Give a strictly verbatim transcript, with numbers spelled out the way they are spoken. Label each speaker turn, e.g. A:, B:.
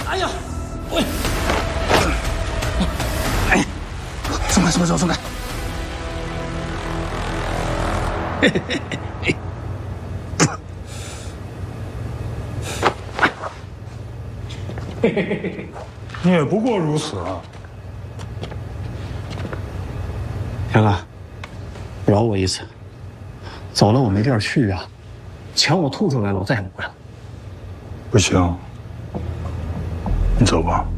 A: 哎呀，喂！哎，松开，松开，松开！嘿嘿嘿嘿。
B: 你也不过如此啊，
A: 天哥，饶我一次，走了我没地儿去啊，钱我吐出来了，我再也不回来了。
B: 不行，你走吧。